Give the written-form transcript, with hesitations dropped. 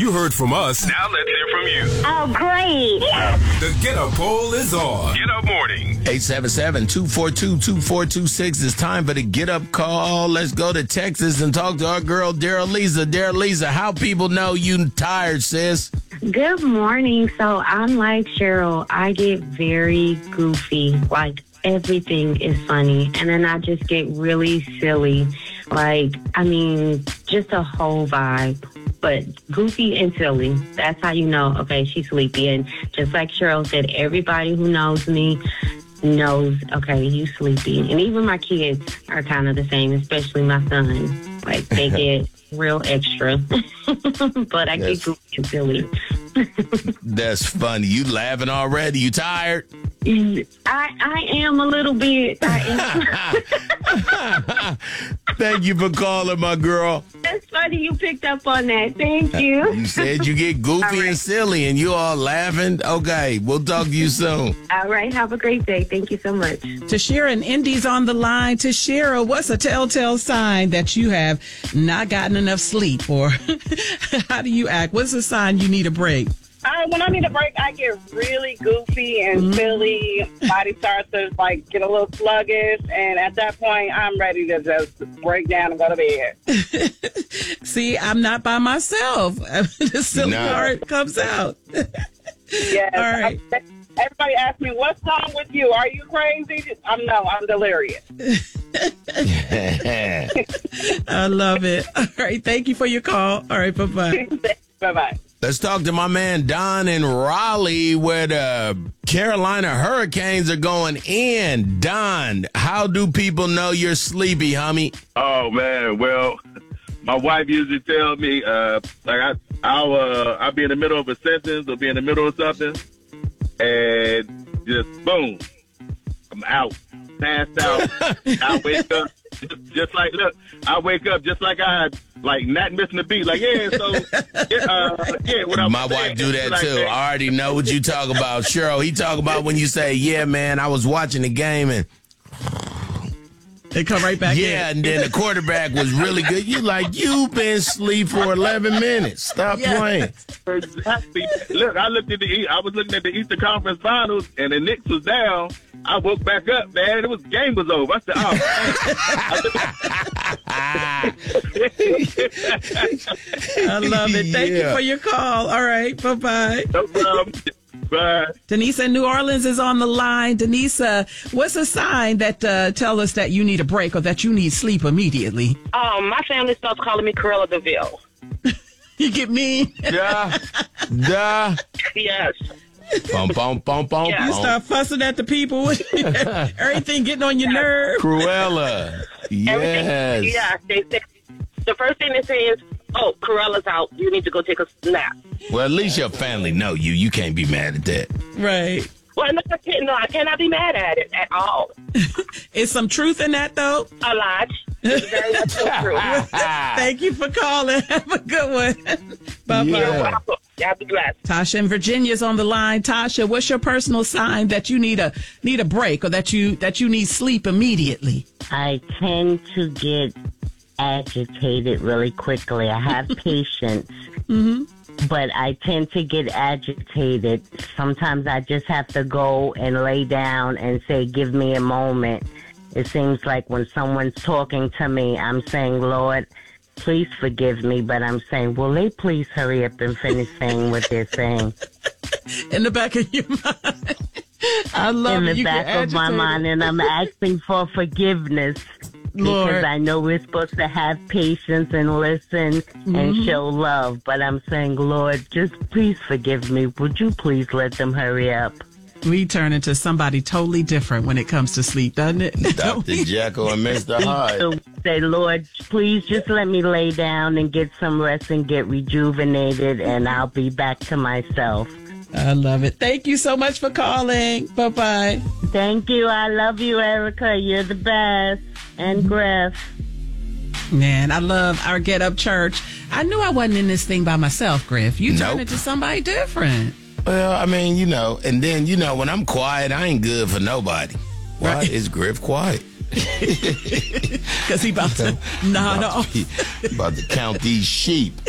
You heard from us. Now let's hear from you. Oh, great. The Get Up poll is on. Get Up Morning. 877-242-2426. It's time for the Get Up call. Let's go to Texas and talk to our girl, Darylisa. Darylisa, how people know you tired, sis? Good morning. So I'm like Cheryl. I get very goofy. Like, everything is funny. And then I just get really silly. Like, just a whole vibe. But goofy and silly. That's how you know, okay, she's sleepy. And just like Cheryl said, everybody who knows me knows, okay, you sleepy. And even my kids are kind of the same, especially my son. Like, they get real extra. But I get goofy and silly. That's funny. You laughing already? You tired? I am a little bit. I am. Thank you for calling, my girl. That's funny you picked up on that. Thank you. You said you get goofy and silly, and you all laughing. Okay, we'll talk to you soon. All right, have a great day. Thank you so much. Tashira and Indy's on the line. Tashira, what's a telltale sign that you have not gotten enough sleep? Or how do you act? What's a sign you need a break? When I need a break, I get really goofy and silly. Body starts to get a little sluggish, and at that point, I'm ready to just break down and go to bed. See, I'm not by myself. The silly part comes out. Yes. All right. Everybody asks me, "What's wrong with you? Are you crazy?" I'm delirious. I love it. All right, thank you for your call. All right, bye-bye. Bye-bye. Let's talk to my man Don in Raleigh, where the Carolina Hurricanes are going in. Don, how do people know you're sleepy, homie? Oh man, well, my wife usually tells me I'll be in the middle of a sentence or be in the middle of something, and just boom, I'm out, passed out. I wake up just like I wake up just like I had not missing a beat. What my wife do that too. I already know what you talk about, Cheryl. He talk about when you say, "Yeah, man, I was watching the game and." They come right back in. Yeah, and then the quarterback was really good. You've been asleep for 11 minutes. Stop playing. Exactly. Look, I was looking at the Eastern Conference Finals, and the Knicks was down. I woke back up, man. Game was over. I said, "Oh." I love it. Thank you for your call. All right, bye-bye. No problem. Bye. Denise in New Orleans is on the line. Denise, what's a sign that tell us that you need a break or that you need sleep immediately? My family starts calling me Cruella DeVille. You get mean? Duh. Yes. Bum, bum, bum, bum, Yeah. You start fussing at the people. Everything getting on your nerve. Cruella. Yes. Yeah. The first thing they say is, "Oh, Corella's out. You need to go take a nap." Well, at least your family know you. You can't be mad at that. Right. Well, no, I cannot be mad at it at all. Is some truth in that, though? A lot. It's very much so true. Thank you for calling. Have a good one. Bye-bye. You're welcome. Y'all be blessed. Tasha in Virginia's on the line. Tasha, what's your personal sign that you need a break or that you need sleep immediately? I tend to get agitated really quickly. I have patience. Mm-hmm. But I tend to get agitated. Sometimes I just have to go and lay down and say, "Give me a moment." It seems like when someone's talking to me, I'm saying, "Lord, please forgive me." But I'm saying, will they please hurry up and finish saying what they're saying? In the back of your mind. I love it. In the back of my mind, and I'm asking for forgiveness. Lord. Because I know we're supposed to have patience and listen and show love. But I'm saying, Lord, just please forgive me. Would you please let them hurry up? We turn into somebody totally different when it comes to sleep, doesn't it? Dr. Jekyll and Mr. Hyde. So say, Lord, please just let me lay down and get some rest and get rejuvenated, and I'll be back to myself. I love it. Thank you so much for calling. Bye-bye. Thank you. I love you, Erica. You're the best. And Griff. Man, I love our Get Up Church. I knew I wasn't in this thing by myself, Griff. You turned into somebody different. Well, and then, when I'm quiet, I ain't good for nobody. Why is Griff quiet? Because he about to nod off. About to count these sheep.